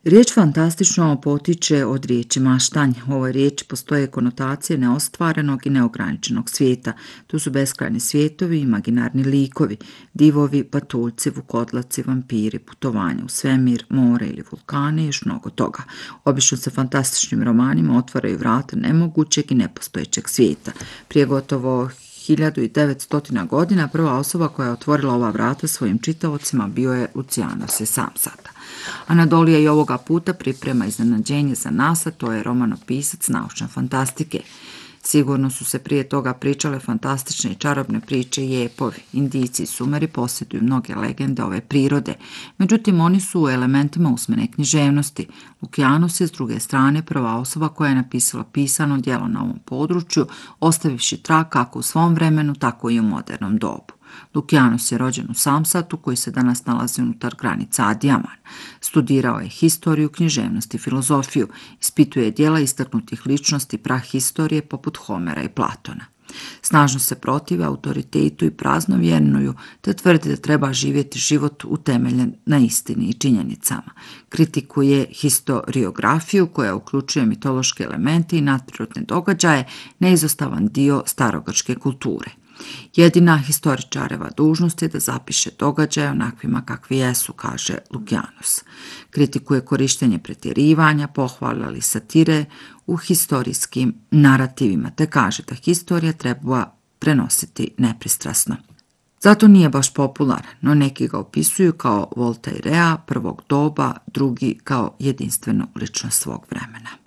Riječ fantastično potiče od riječi maštanj. U ovoj riječi postoje konotacije neostvarenog i neograničenog svijeta. Tu su beskrajni svijetovi, imaginarni likovi, divovi, patuljci, vukodlaci, vampiri, putovanja u svemir, more ili vulkane i još mnogo toga. Obično se fantastičnim romanima otvaraju vrata nemogućeg i nepostojećeg svijeta. Prije gotovo 1900 godina prva osoba koja je otvorila ova vrata svojim čitaocima bio je Lucianus iz Samsata. Anadolija i ovoga puta priprema iznenađenje za nas, a to je romanopisac naučne fantastike. Sigurno su se prije toga pričale fantastične i čarobne priče i epovi. Indijci i Sumeri posjeduju mnoge legende ove prirode, međutim oni su u elementima usmene književnosti. Lukijanus je s druge strane prva osoba koja je napisala pisano djelo na ovom području, ostavivši trag kako u svom vremenu, tako i u modernom dobu. Lukijanus je rođen u Samsatu koji se danas nalazi unutar granica Adijaman. Studirao je historiju, književnost i filozofiju, ispituje djela istaknutih ličnosti prahistorije poput Homera i Platona. Snažno se protive autoritetu i praznovjernuju, te tvrdi da treba živjeti život utemeljen na istini i činjenicama. Kritikuje historiografiju koja uključuje mitološke elemente i nadprirodne događaje, neizostavan dio starogrčke kulture. Jedina historičareva dužnost je da zapiše događaje onakvima kakvi jesu, kaže Lukijanus. Kritikuje korištenje pretjerivanja, pohvale ali satire u historijskim narativima, te kaže da historija treba prenositi nepristrasno. Zato nije baš popularan, no neki ga opisuju kao Voltairea prvog doba, drugi kao jedinstvenu ličnost svog vremena.